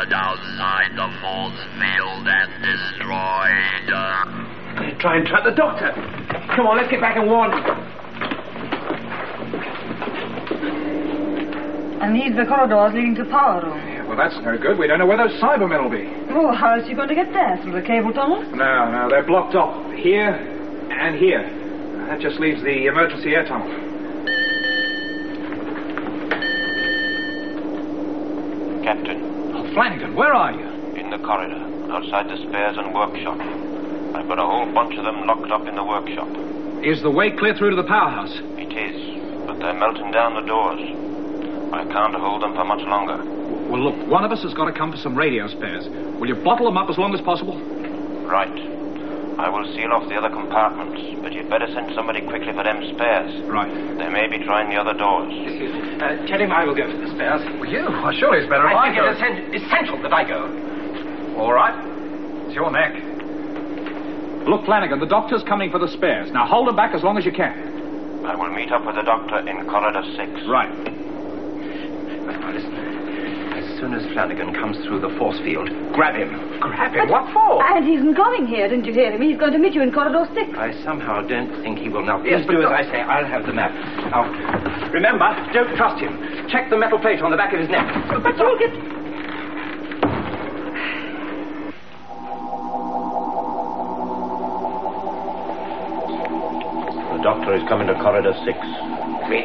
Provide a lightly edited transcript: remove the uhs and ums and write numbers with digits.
delivered outside the force field and destroyed. Try and trap the doctor. Come on, let's get back and warn him. And these are the corridors leading to the power room. Yeah, well, that's no good. We don't know where those Cybermen will be. Oh, how else are you going to get there? Through the cable tunnel? No, they're blocked off. Here and here. That just leaves the emergency air tunnel. Captain. Oh, Flanagan, where are you? In the corridor, outside the spares and workshop. I've got a whole bunch of them locked up in the workshop. Is the way clear through to the powerhouse? It is, but they're melting down the doors. I can't hold them for much longer. Well, look, one of us has got to come for some radio spares. Will you bottle them up as long as possible? Right. I will seal off the other compartments, but you'd better send somebody quickly for them spares. Right. They may be trying the other doors. Tell him I will go for the spares. Well, you? Well, surely it's better if I think go. it is essential that I go. All right. It's your neck. Look, Flanagan, the doctor's coming for the spares. Now, hold them back as long as you can. I will meet up with the doctor in corridor 6. Right. Now, listen. As soon as Flanagan comes through the force field, grab him. Grab him? What for? And he's not going here, didn't you hear him? He's going to meet you in corridor 6. I somehow don't think he will now. Yes, Please do as I say. I'll have the map. Now, remember, don't trust him. Check the metal plate on the back of his neck. But you'll get... The doctor is coming to corridor 6. Meet